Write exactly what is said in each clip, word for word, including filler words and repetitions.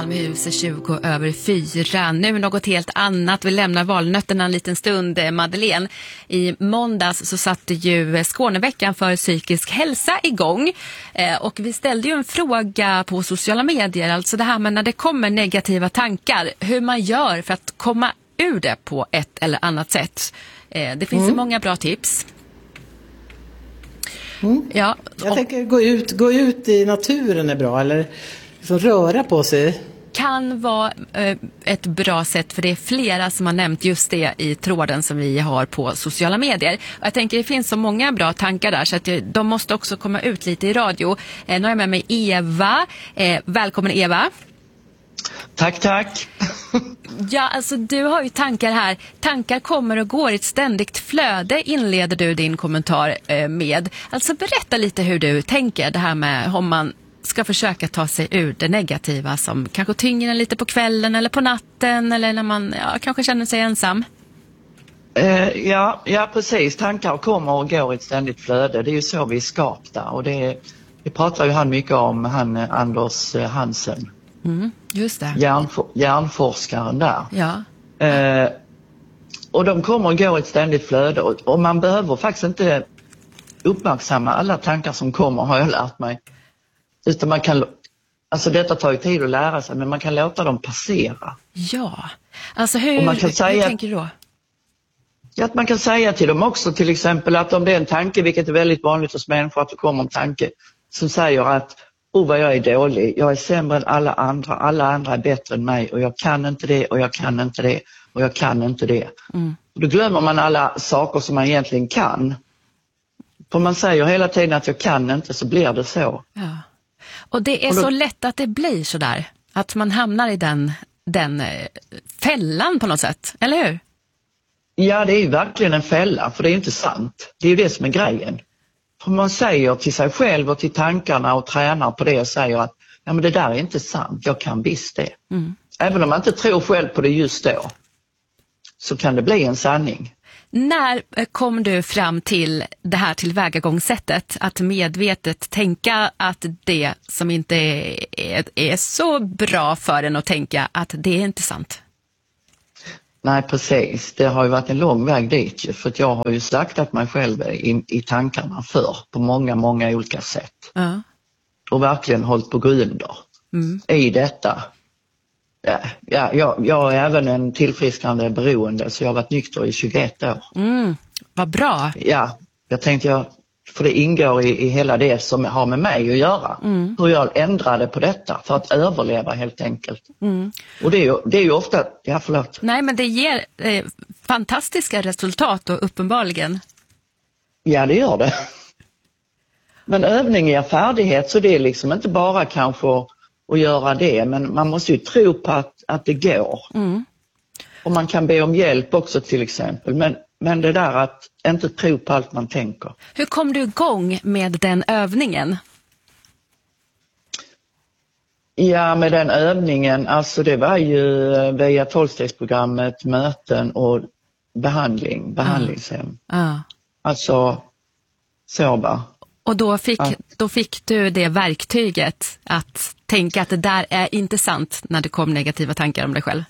Malmöhus tjugo över fyra. Nu något helt annat. Vi lämnar valnötterna en liten stund, Madeleine. I måndags så satte ju Skåneveckan för psykisk hälsa igång. Eh, och vi ställde ju en fråga på sociala medier. Alltså det här med när det kommer negativa tankar. Hur man gör för att komma ur det på ett eller annat sätt. Eh, det finns mm. många bra tips. Mm. Ja, Jag och... tänker gå ut, gå ut i naturen är bra. Eller liksom röra på sig. Kan vara eh, ett bra sätt, för det är flera som har nämnt just det i tråden som vi har på sociala medier. Och jag tänker det finns så många bra tankar där så att jag, de måste också komma ut lite i radio. Eh, nu är jag med mig Eva. Eh, välkommen Eva. Tack, tack. Ja, alltså du har ju tankar här. Tankar kommer och går i ett ständigt flöde, inleder du din kommentar eh, med. Alltså berätta lite hur du tänker det här med om man ska försöka ta sig ur det negativa som kanske tynger en lite på kvällen eller på natten eller när man ja, kanske känner sig ensam. Eh, ja, ja, precis. Tankar kommer och går i ett ständigt flöde. Det är ju så vi är skapta och det, det pratar ju han mycket om, han Anders Hansen. Mm, just det. Hjärnfor, hjärnforskaren där. Ja. Eh, och de kommer och går i ett ständigt flöde och, och man behöver faktiskt inte uppmärksamma alla tankar som kommer, har jag lärt mig. Utan man kan, alltså detta tar ju tid att lära sig, men man kan låta dem passera. Ja, alltså hur, man kan säga, hur tänker du då? Ja, att man kan säga till dem också till exempel att om det är en tanke, vilket är väldigt vanligt hos människor, att det kommer en tanke som säger att oh vad jag är dålig, jag är sämre än alla andra, alla andra är bättre än mig och jag kan inte det och jag kan inte det och jag kan inte det. Mm. Då glömmer man alla saker som man egentligen kan. För man säger hela tiden att jag kan inte, så blir det så. Ja. Och det är och då, så lätt att det blir så där. Att man hamnar i den, den fällan på något sätt, eller hur? Ja, det är ju verkligen en fälla, för det är inte sant. Det är ju det som är grejen. För man säger till sig själv och till tankarna och tränar på det och säger att ja, men det där är inte sant, jag kan visst det. Mm. Även om man inte tror själv på det just då, så kan det bli en sanning. När kom du fram till det här tillvägagångssättet att medvetet tänka att det som inte är, är så bra för en att tänka att det är inte sant? Nej, precis. Det har ju varit en lång väg dit. För att jag har ju slaktat mig själv i, i tankarna för på många, många olika sätt. Uh. Och verkligen hållit på att gå under mm. i detta. Ja, ja, jag, jag är även en tillfrisknande beroende, så jag har varit nykter i tjugoett år. Mm, vad bra. Ja, jag tänkte jag, för det ingår i, i hela det som har med mig att göra. Mm. Hur jag ändrade på detta för att överleva helt enkelt. Mm. Och det är, ju, det är ju ofta, ja förlåt. Nej, men det ger eh, fantastiska resultat och uppenbarligen. Ja, det gör det. Men övning ger färdighet, så det är liksom inte bara kanske att göra det, men man måste ju tro på att, att det går. Mm. Och man kan be om hjälp också till exempel, men, men det där att inte tro på allt man tänker. Hur kom du igång med den övningen? Ja, med den övningen, alltså det var ju via tolvstegsprogrammet, möten och behandling, behandlingshem. Ah. Ah. Alltså, så va. Och då fick, att, då fick du det verktyget att tänka att det där är inte sant när det kom negativa tankar om dig själv?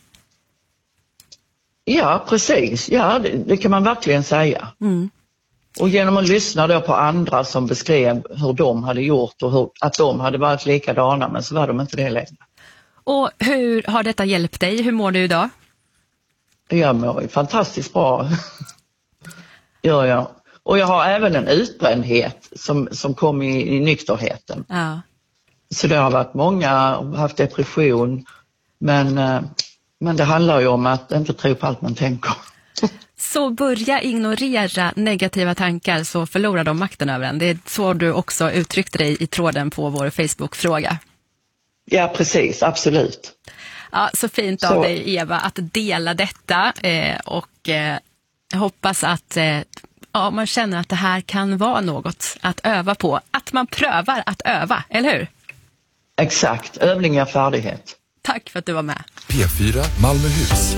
Ja, precis. Ja, det, det kan man verkligen säga. Mm. Och genom att lyssna då på andra som beskrev hur de hade gjort och hur, att de hade varit likadana, men så var de inte det längre. Och hur har detta hjälpt dig? Hur mår du idag? Jag mår fantastiskt bra. Gör jag. Och jag har även en utbrändhet som, som kom i, i nykterheten. Ja. Så det har varit många som haft depression. Men, men det handlar ju om att inte tro på allt man tänker. Så börja ignorera negativa tankar, så förlorar de makten över en. Det är så du också uttryckte dig i tråden på vår Facebook-fråga. Ja, precis. Absolut. Ja, så fint av så. dig, Eva, att dela detta. Eh, och eh, jag hoppas att... Eh, Ja, man känner att det här kan vara något att öva på. Att man prövar att öva, eller hur? Exakt, övning är färdighet. Tack för att du var med. P fyra Malmöhus.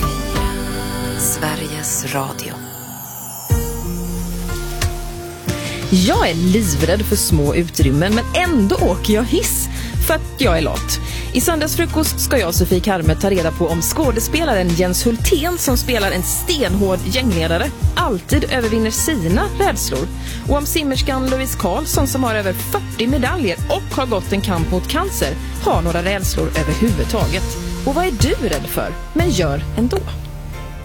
Sveriges Radio. Jag är livrädd för små utrymmen, men ändå åker jag hiss. För att jag är lat. I söndagsfrukost ska jag, Sofie Karme, ta reda på om skådespelaren Jens Hultén, som spelar en stenhård gängledare, alltid övervinner sina rädslor. Och om simmerskan Louise Karlsson, som har över fyrtio medaljer och har gått en kamp mot cancer, har några rädslor överhuvudtaget. Och vad är du rädd för, men gör ändå?